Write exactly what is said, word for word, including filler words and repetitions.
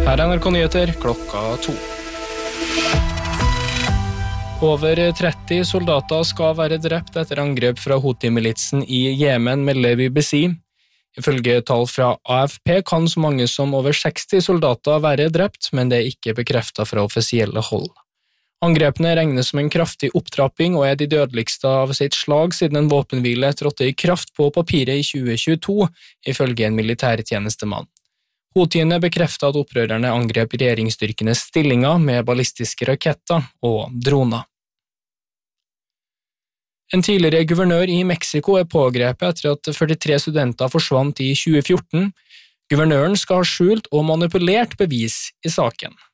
Her er N R K Nyheter klokka to. Over tretti soldater skal være drept etter angrep fra Houthi-militsen i Jemen, melder B B C. Ifølge tall fra A F P kan så mange som over seksti soldater være drept, men det er ikke bekreftet fra offisielle hold. Angrepene regnes som en kraftig opptrapping og er de dødeligste av sitt slag siden en våpenhvile trådte i kraft på papiret i tjue tjueto, ifølge en militærtjenestemann. Houthiene bekreftet at opprørerne angrep regjeringsstyrkenes stillinger med ballistiske raketter og droner. En tidligere guvernør i Mexico er pågrepet etter at førtitre studenter forsvant i tjue fjorten. Guvernøren skal ha skjult og manipulert bevis i saken.